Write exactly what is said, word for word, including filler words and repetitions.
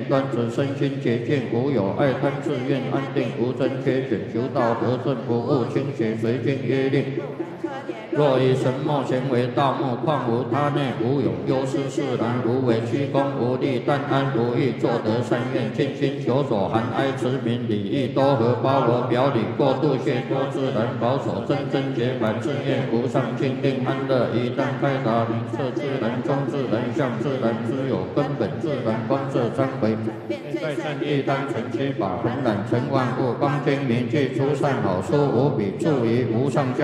端子，身心洁净，无有爱贪自怨，安定无争缺损，求道得正不误，清洁随经约令。若以神墨咸为大木，况无他内无有忧思释然，无为虚空无力，但安如意，作得善愿，尽心求所含哀慈悯礼义多和，包罗表里，过度谢多自然，保守真真洁白，自愿无上清定安乐，一旦开达明彻自然，中自然相自然，知有根本自然，光色三回。在圣意单纯七法，恒染成万物，光精明具出善好书，无比助于无上教。